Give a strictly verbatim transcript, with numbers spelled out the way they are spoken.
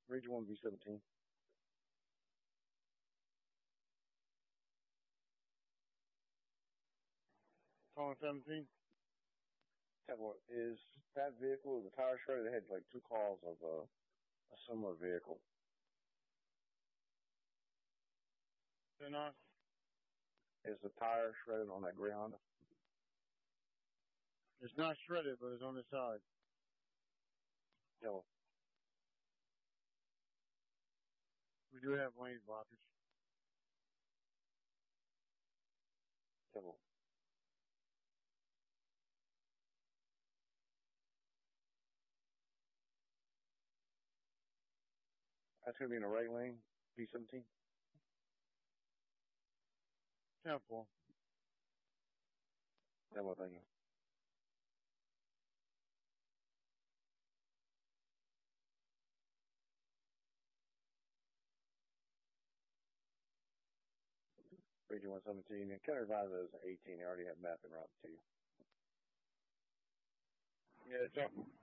Region one, V seventeen. Calling seventeen. Temple, is that vehicle the tire shredder? They had like two calls of uh, a similar vehicle. They're not. Is the tire shredded on that gray Honda? It's not shredded, but it's on the side. Yellow. We do have lane blockers. Yellow. That's going to be in the right lane, V seventeen. Temple. Yellow, thank you. Region one seventeen. And Kenner Advisor is eighteen. They already have mapping route to you. Yeah, it's up.